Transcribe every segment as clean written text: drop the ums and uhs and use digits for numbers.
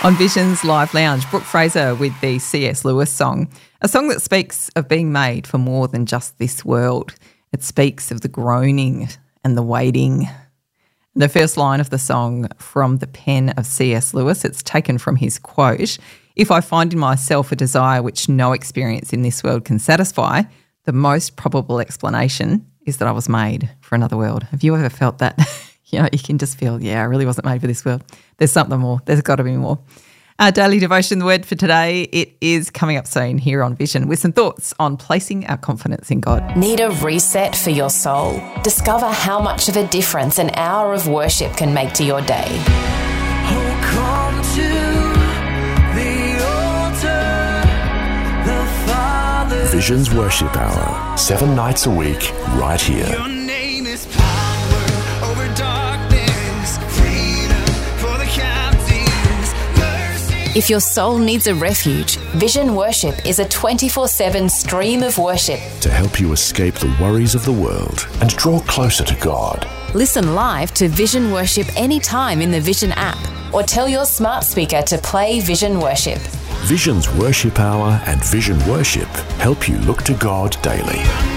On Vision's Live Lounge, Brooke Fraser with the C.S. Lewis song, a song that speaks of being made for more than just this world. It speaks of the groaning and the waiting. The first line of the song from the pen of C.S. Lewis, it's taken from his quote, "If I find in myself a desire which no experience in this world can satisfy, the most probable explanation is that I was made for another world." Have you ever felt that? You can just feel, I really wasn't made for this world. There's something more. There's got to be more. Our daily devotion, the word for today, it is coming up soon here on Vision with some thoughts on placing our confidence in God. Need a reset for your soul? Discover how much of a difference an hour of worship can make to your day. Oh, come to the altar, the Father's Vision's Worship Hour, 7 nights a week, right here. Your name is power over darkness, freedom for the captives, mercy. If your soul needs a refuge, Vision Worship is a 24/7 stream of worship. To help you escape the worries of the world and draw closer to God. Listen live to Vision Worship anytime in the Vision app or tell your smart speaker to play Vision Worship. Vision's Worship Hour and Vision Worship help you look to God daily.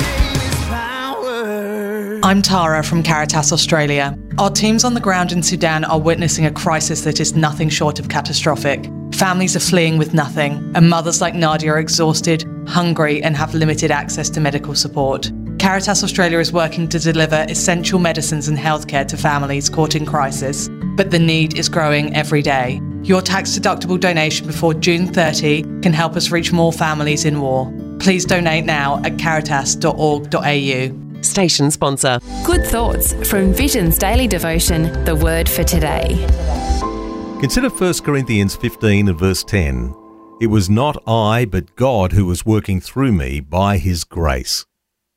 I'm Tara from Caritas Australia. Our teams on the ground in Sudan are witnessing a crisis that is nothing short of catastrophic. Families are fleeing with nothing, and mothers like Nadia are exhausted, hungry, and have limited access to medical support. Caritas Australia is working to deliver essential medicines and healthcare to families caught in crisis, but the need is growing every day. Your tax-deductible donation before June 30 can help us reach more families in war. Please donate now at caritas.org.au. Station sponsor. Good thoughts from Vision's daily devotion, the word for today. Consider 1 Corinthians 15 and verse 10. It was not I, but God who was working through me by his grace.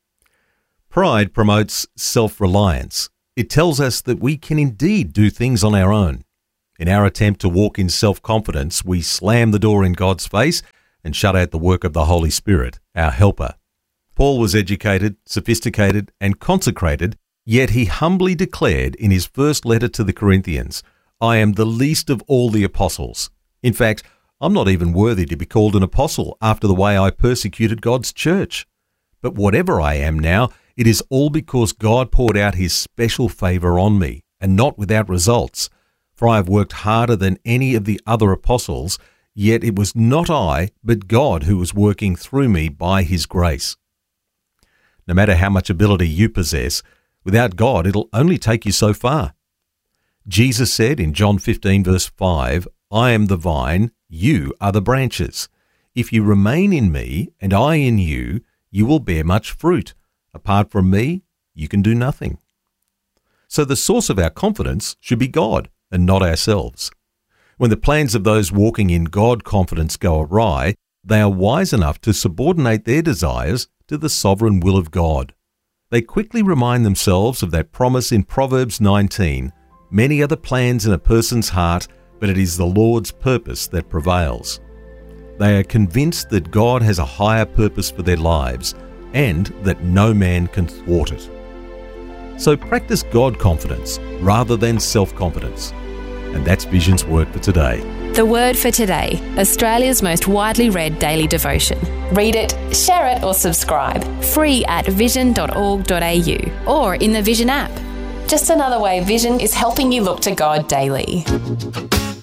Pride promotes self-reliance. It tells us that we can indeed do things on our own. In our attempt to walk in self-confidence, we slam the door in God's face and shut out the work of the Holy Spirit, our helper. Paul was educated, sophisticated, and consecrated, yet he humbly declared in his first letter to the Corinthians, I am the least of all the apostles. In fact, I'm not even worthy to be called an apostle after the way I persecuted God's church. But whatever I am now, it is all because God poured out his special favour on me, and not without results. For I have worked harder than any of the other apostles, yet it was not I, but God who was working through me by his grace. No matter how much ability you possess, without God it'll only take you so far. Jesus said in John 15 verse 5, I am the vine, you are the branches. If you remain in me and I in you, you will bear much fruit. Apart from me, you can do nothing. So the source of our confidence should be God and not ourselves. When the plans of those walking in God confidence go awry, they are wise enough to subordinate their desires to the sovereign will of God. They quickly remind themselves of that promise in Proverbs 19, many are the plans in a person's heart, but it is the Lord's purpose that prevails. They are convinced that God has a higher purpose for their lives and that no man can thwart it. So practice God confidence rather than self-confidence. And that's Vision's word for today. The word for today, Australia's most widely read daily devotion. Read it, share it or subscribe. Free at vision.org.au or in the Vision app. Just another way Vision is helping you look to God daily.